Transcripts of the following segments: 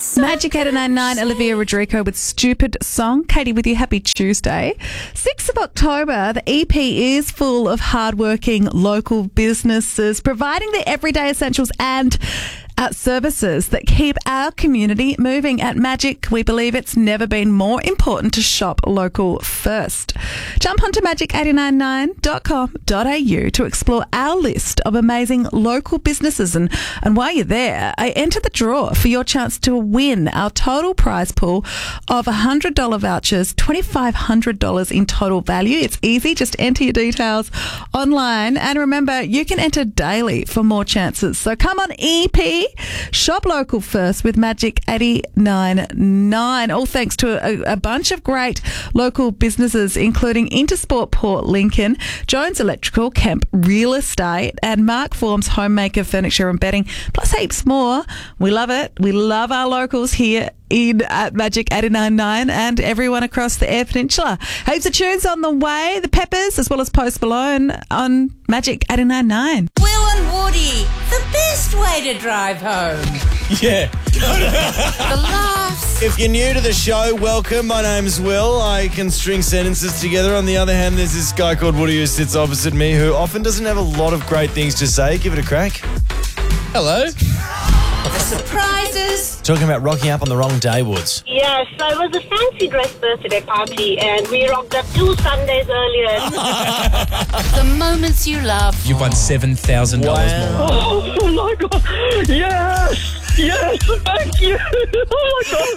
Magic 899, Olivia Rodrigo with Stupid Song. Katie with you, happy Tuesday. 6th of October, the EP is full of hardworking local businesses providing the everyday essentials and services that keep our community moving. At Magic, we believe it's never been more important to shop local first. Jump onto magic899.com.au to explore our list of amazing local businesses. And while you're there, enter the draw for your chance to win our total prize pool of $100 vouchers, $2,500 in total value. It's easy. Just enter your details online. And remember, you can enter daily for more chances. So come on, EP. Shop local first with Magic 899. All thanks to a bunch of great local businesses, including Intersport Port Lincoln, Jones Electrical, Kemp Real Estate, and Mark Form's Homemaker Furniture and Bedding, plus heaps more. We love it. We love our locals here at Magic 899 and everyone across the Eyre Peninsula. Heaps of tunes on the way. The Peppers, as well as Post Malone on Magic 899. Will and Woody, the best way to drive home. Yeah. The laughs. If you're new to the show, welcome. My name's Will. I can string sentences together. On the other hand, there's this guy called Woody who sits opposite me who often doesn't have a lot of great things to say. Give it a crack. Hello. The surprises. Talking about rocking up on the wrong day, Woods. Yes, so it was a fancy dress birthday party and we rocked up 2 Sundays earlier. The moments you love. You've won $7,000 more. Oh my God, yes, thank you. Oh my God.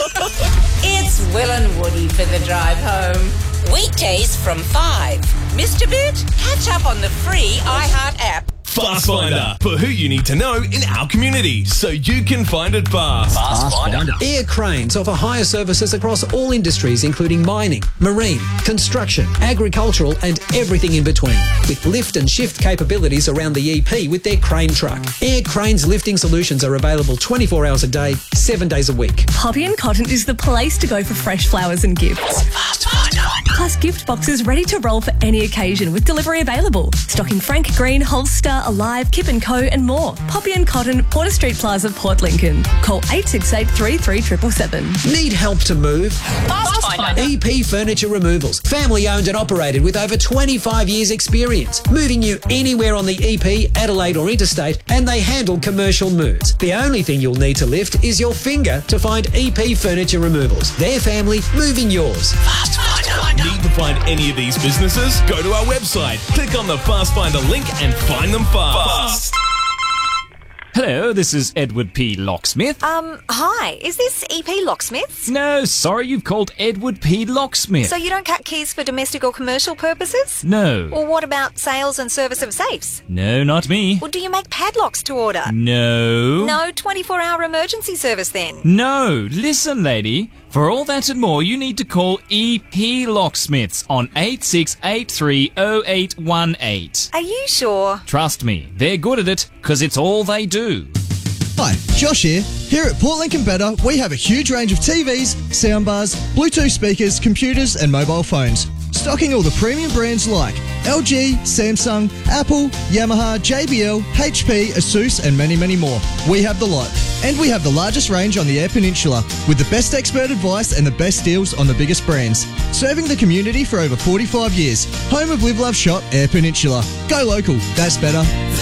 It's Will and Woody for the drive home. Weekdays from 5. Missed a bit? Catch up on the free iHeart app. Fast Finder, for who you need to know in our community, so you can find it fast. Fast Finder. Air Cranes offer hire services across all industries, including mining, marine, construction, agricultural, and everything in between. With lift and shift capabilities around the EP with their crane truck. Air Cranes lifting solutions are available 24 hours a day, 7 days a week. Poppy and Cotton is the place to go for fresh flowers and gifts. Fast Finder. Plus gift boxes ready to roll for any occasion with delivery available. Stocking Frank Green, Holster, Alive, Kip & Co and more. Poppy and Cotton, Porter Street Plaza, Port Lincoln. Call 868 33 777. Need help to move? Fast Finder. EP Furniture Removals. Family owned and operated with over 25 years experience. Moving you anywhere on the EP, Adelaide or Interstate, and they handle commercial moves. The only thing you'll need to lift is your finger to find EP Furniture Removals. Their family moving yours. Fast Finder. Need to find any of these businesses? Go to our website, click on the Fast Finder link and find them fast. Hello, this is Edward P. Locksmith. Hi. Is this EP Locksmiths? No, sorry, you've called Edward P. Locksmith. So you don't cut keys for domestic or commercial purposes? No. Or what about sales and service of safes? No, not me. Or do you make padlocks to order? No. No 24-hour emergency service then? No. Listen, lady. For all that and more, you need to call EP Locksmiths on 86830818. Are you sure? Trust me, they're good at it because it's all they do. Hi, Josh here. Here at Port Lincoln Better, we have a huge range of TVs, soundbars, Bluetooth speakers, computers and mobile phones. Stocking all the premium brands like LG, Samsung, Apple, Yamaha, JBL, HP, Asus and many, many more. We have the lot. And we have the largest range on the Eyre Peninsula with the best expert advice and the best deals on the biggest brands. Serving the community for over 45 years. Home of Live Love Shop, Eyre Peninsula. Go local. That's better.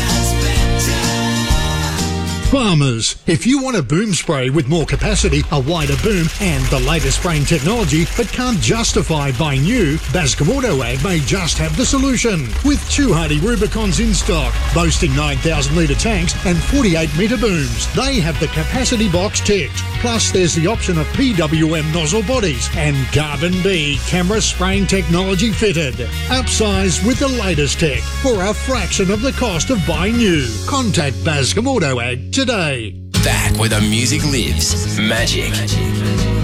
Farmers, if you want a boom spray with more capacity, a wider boom and the latest spraying technology but can't justify buying new, Bascom Auto Ag may just have the solution. With 2 Hardy Rubicons in stock, boasting 9,000 litre tanks and 48 metre booms, they have the capacity box ticked. Plus there's the option of PWM nozzle bodies and Carbon B camera spraying technology fitted. Upsize with the latest tech for a fraction of the cost of buying new. Contact Bascom Auto Ag today. Back where the music lives. Magic.